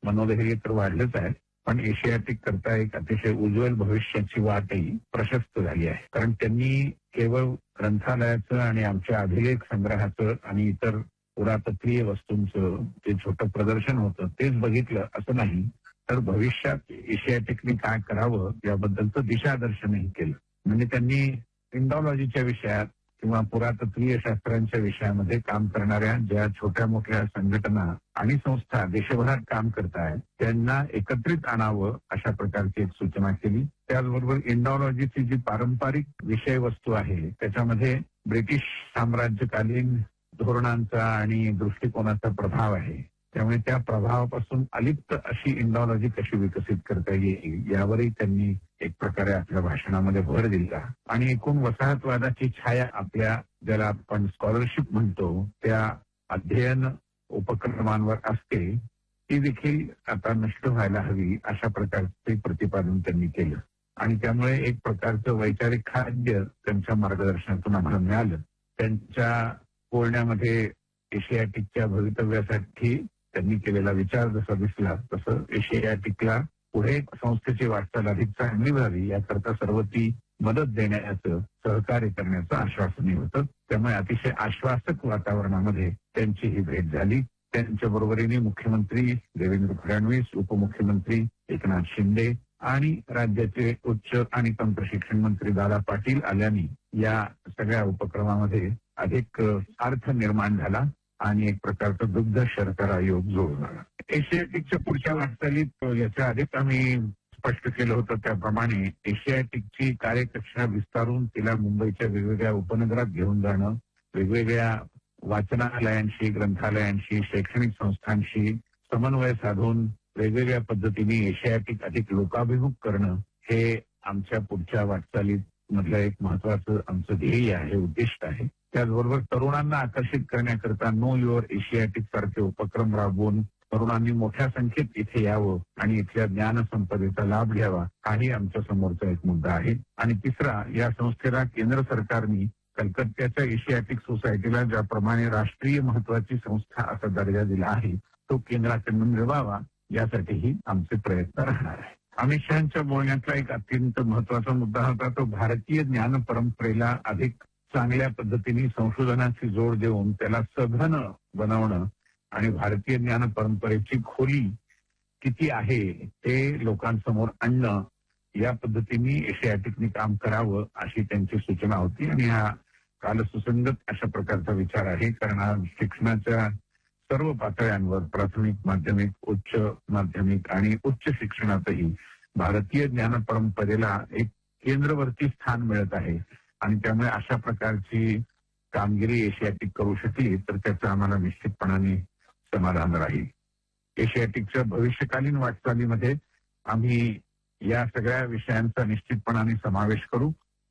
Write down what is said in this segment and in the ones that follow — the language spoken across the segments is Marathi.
मनोधैर्य तर वाढलंच आहे, पण एशियाटिक करता एक अतिशय उज्ज्वल भविष्याची वाटही प्रशस्त झाली आहे. कारण त्यांनी केवळ ग्रंथालयाचं आणि आमच्या अभिलेख संग्रहाचं आणि इतर पुरातत्वीय वस्तूंचं जे छोटं प्रदर्शन होतं तेच बघितलं असं नाही, तर भविष्यात एशियाटिकने काय करावं याबद्दलचं दिशादर्शनही केलं. म्हणजे त्यांनी इंडॉलॉजीच्या विषयात किंवा पुरातत्वीय शास्त्रांच्या विषयामध्ये काम करणाऱ्या ज्या छोट्या मोठ्या संघटना आणि संस्था देशभरात काम करत आहेत त्यांना एकत्रित आणावं अशा प्रकारची एक सूचना केली. त्याचबरोबर इंडॉलॉजीची जी पारंपरिक विषय वस्तू आहे त्याच्यामध्ये ब्रिटिश साम्राज्यकालीन धोरणांचा आणि दृष्टिकोनाचा प्रभाव आहे. त्यामुळे त्या प्रभावापासून अलिप्त अशी इंडॉलॉजी कशी विकसित करता येईल यावरही त्यांनी एक प्रकारे आपल्या भाषणामध्ये भर दिला. आणि एकूण वसाहतवादाची छाया आपल्या ज्याला आपण स्कॉलरशिप म्हणतो त्या अध्ययन उपक्रमांवर असते ती देखील आता नष्ट व्हायला हवी अशा प्रकारचे प्रतिपादन त्यांनी केलं. आणि त्यामुळे एक प्रकारचं वैचारिक खाद्य त्यांच्या मार्गदर्शनातून आम्हाला मिळालं. त्यांच्या बोलण्यामध्ये एशियाटिकच्या भवितव्यासाठी त्यांनी केलेला विचार जसा दिसला तसं एशियाटिकला पुढे संस्थेची वाटचाल अधिक चांगली व्हावी याकरता सर्व ती मदत देण्याचं सहकार्य करण्याचं आश्वासनही होतं. त्यामुळे अतिशय आश्वासक वातावरणामध्ये त्यांची ही भेट झाली. त्यांच्या बरोबरीने मुख्यमंत्री देवेंद्र फडणवीस, उपमुख्यमंत्री एकनाथ शिंदे आणि राज्याचे उच्च आणि तंत्र शिक्षण मंत्री दादा पाटील आल्यानी या सगळ्या उपक्रमामध्ये अधिक अर्थ निर्माण झाला आणि एक प्रकारचा दुग्ध शर्करा योग जोडून आला. एशियाटिकच्या पुढच्या वाटचालीत याच्या आधीच आम्ही स्पष्ट केलं होतं त्याप्रमाणे एशियाटिकची कार्यकक्षा विस्तारून तिला मुंबईच्या वेगवेगळ्या उपनगरात घेऊन जाणं, वेगवेगळ्या वाचनालयांशी, ग्रंथालयांशी, शैक्षणिक संस्थांशी समन्वय साधून वेगवेगळ्या पद्धतीने एशियाटिक अधिक लोकाभिमुख करणं हे आमच्या पुढच्या वाटचालीत मधलं एक महत्वाचं आमचं ध्येय आहे, उद्दिष्ट आहे. त्याचबरोबर तरुणांना आकर्षित करण्याकरता नो युअर एशियाटिक सारखे उपक्रम राबवून तरुणांनी मोठ्या संख्येत इथे यावं आणि इथल्या ज्ञान संपदेचा लाभ घ्यावा हाही आमच्या समोरचा एक मुद्दा आहे. आणि तिसरा, या संस्थेला केंद्र सरकारने कलकत्त्याच्या एशियाटिक सोसायटीला ज्याप्रमाणे राष्ट्रीय महत्वाची संस्था असा दर्जा दिला आहे तो केंद्राकडून मिळवावा यासाठीही आमचे प्रयत्न राहणार आहे. अमित शहाच्या बोलण्यातला एक अत्यंत महत्वाचा मुद्दा होता तो भारतीय ज्ञान परंपरेला अधिक चांगल्या पद्धतीने संशोधनाची जोड देऊन त्याला सघन बनवणं आणि भारतीय ज्ञान परंपरेची खोली किती आहे ते लोकांसमोर आणणं या पद्धतीने एशियाटिकने काम करावं अशी त्यांची सूचना होती. आणि हा कालसुसंगत अशा प्रकारचा विचार आहे. कारण आज शिक्षणाच्या सर्व पातळ्यांवर प्राथमिक, माध्यमिक, उच्च माध्यमिक आणि उच्च शिक्षणातही भारतीय ज्ञान परंपरेला एक केंद्रवर्ती स्थान मिळत आहे. आणि त्यामुळे अशा प्रकारची कामगिरी एशियाटिक करू शकली तर त्याचं आम्हाला निश्चितपणाने समाधान राहील. एशियाटिकच्या भविष्यकालीन वाटचालीमध्ये आम्ही या सगळ्या विषयांचा निश्चितपणाने समावेश करू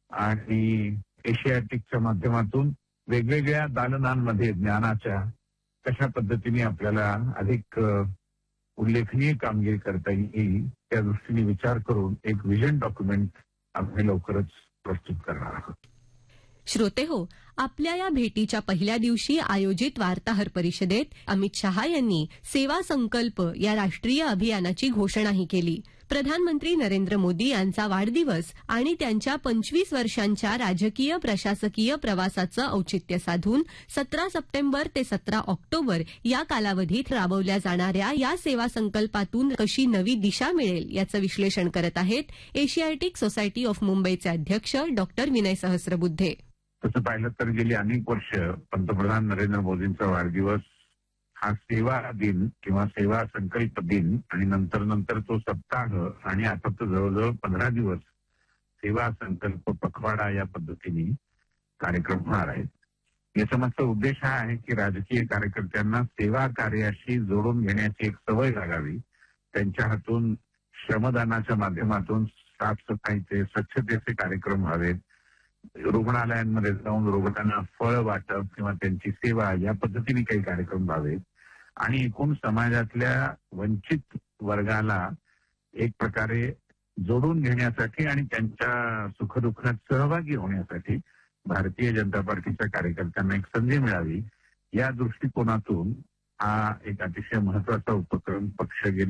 आणि एशियाटिकच्या माध्यमातून वेगवेगळ्या दालनांमध्ये ज्ञानाच्या कशा पद्धतीने आपल्याला अधिक उल्लेखनीय कामगिरी करता येईल त्या दृष्टीने विचार करून एक विजन डॉक्युमेंट आम्ही लवकरच प्रस्तुत करणार आहोत. श्रोते हो, आपल्या या भेटीच्या पहिल्या दिवशी आयोजित वार्ताहर परिषदेत अमित शहा यांनी सेवा संकल्प या राष्ट्रीय अभियानाची घोषणाही केली. प्रधानमंत्री नरेंद्र मोदी यांचा वाढदिवस आणि त्यांच्या 25 वर्षांच्या राजकीय प्रशासकीय प्रवासाचं औचित्य साधून 17 सप्टेंबर ते 17 ऑक्टोबर या कालावधीत राबवल्या जाणाऱ्या या सेवा संकल्पातून कशी नवी दिशा मिळेल याचं विश्लेषण करत आहेत एशियाटिक सोसायटी ऑफ मुंबईचे अध्यक्ष डॉक्टर विनय सहस्रबुद्धे. तसं पाहिलं तर गेली अनेक वर्ष पंतप्रधान नरेंद्र मोदींचा वाढदिवस हा सेवा दिन किंवा सेवा संकल्प दिन आणि नंतर तो सप्ताह आणि आता तर जवळजवळ 15 दिवस सेवा संकल्प पखवाडा या पद्धतीने कार्यक्रम होणार आहेत. याचा मागचा उद्देश हा आहे की राजकीय कार्यकर्त्यांना सेवा कार्याशी जोडून घेण्याची एक सवय लागावी. त्यांच्या हातून श्रमदानाच्या माध्यमातून साफसफाईचे, स्वच्छतेचे कार्यक्रम व्हावेत. रुग्णालयांमध्ये जाऊन रुग्णांना फळ वाटप किंवा त्यांची सेवा या पद्धतीने काही कार्यक्रम व्हावेत. आणि एकूण समाजातल्या वंचित वर्गाला एक प्रकारे जोडून घेण्यासाठी आणि त्यांच्या सुखदुःखात सहभागी होण्यासाठी भारतीय जनता पार्टीच्या कार्यकर्त्यांना एक संधी मिळावी या दृष्टिकोनातून हा एक अतिशय महत्वाचा उपक्रम पक्ष